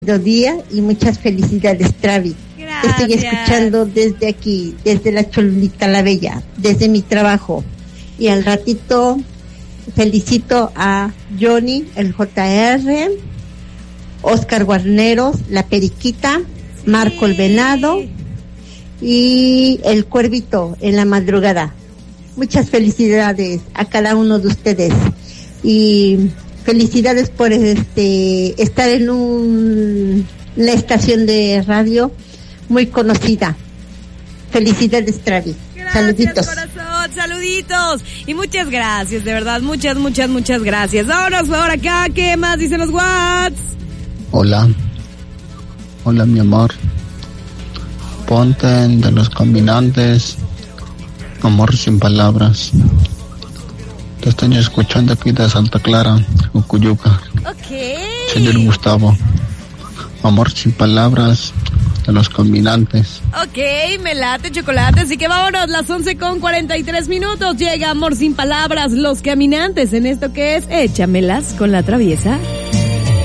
día y muchas felicidades, Travis. Gracias. Te estoy escuchando desde aquí, desde la Cholulita la Bella, desde mi trabajo. Y al ratito felicito a Johnny, el JR, Oscar Guarneros, la Periquita, Marco el Venado y el Cuervito en la madrugada. Muchas felicidades a cada uno de ustedes y felicidades por estar en la estación de radio muy conocida. Felicidades, Travis. Gracias, saluditos. Corazón, saluditos. Y muchas gracias, de verdad, muchas gracias. Vámonos por acá, ¿qué más dicen los Whats? Hola, mi amor. Ponte de Los Caminantes, Amor sin Palabras. Te estoy escuchando aquí de Santa Clara, Ucuyuca. Ok. Señor Gustavo, Amor sin Palabras de Los Caminantes. Ok, me late chocolate, así que vámonos, las 11:43. Llega Amor sin Palabras, Los Caminantes, en esto que es Échamelas con la Traviesa.